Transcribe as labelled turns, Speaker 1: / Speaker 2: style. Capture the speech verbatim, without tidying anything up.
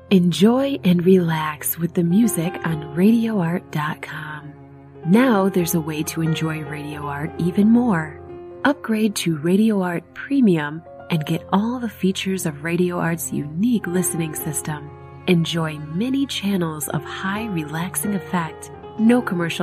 Speaker 1: Enjoy and relax with the music on radio art dot com. Now there's a way to enjoy Radio Art even more. Upgrade to Radio Art Premium and get all the features of Radio Art's unique listening system. Enjoy many channels of high relaxing effect, no commercial